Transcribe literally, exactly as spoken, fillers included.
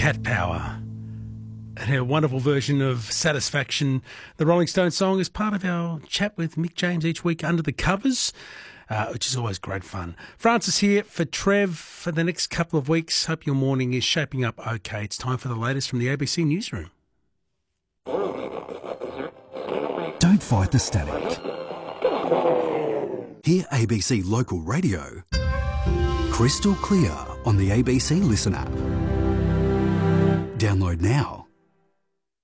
Cat Power and her wonderful version of Satisfaction, the Rolling Stones song, is part of our chat with Mick James each week under the covers, uh, which is always great fun. Francis here for Trev for the next couple of weeks. Hope your morning is shaping up okay. It's time for the latest from the A B C Newsroom. Don't fight the static. Hear A B C Local Radio crystal clear on the A B C Listen app. Download now.